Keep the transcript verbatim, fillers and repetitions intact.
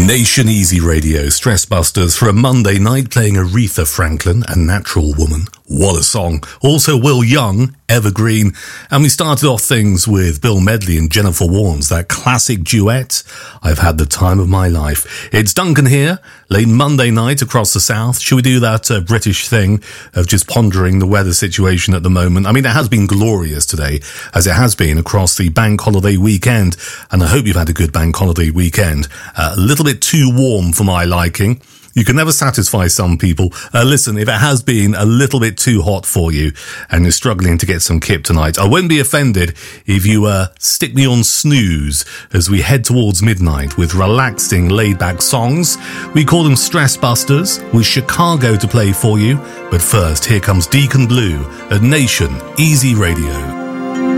Nation Easy Radio, Stress Busters for a Monday night, playing Aretha Franklin, A Natural Woman. What a song. Also Will Young, Evergreen. And we started off things with Bill Medley and Jennifer Warnes, that classic duet, I've Had the Time of My Life. It's Duncan here, late Monday night across the south. Should we do that uh, British thing of just pondering the weather situation at the moment? I mean, it has been glorious today, as it has been across the bank holiday weekend. And I hope you've had a good bank holiday weekend. Uh, a little bit too warm for my liking. You can never satisfy some people. Uh, listen, if it has been a little bit too hot for you and you're struggling to get some kip tonight, I won't be offended if you uh, stick me on snooze as we head towards midnight with relaxing, laid-back songs. We call them Stress Busters, with Chicago to play for you. But first, here comes Deacon Blue at Nation Easy Radio.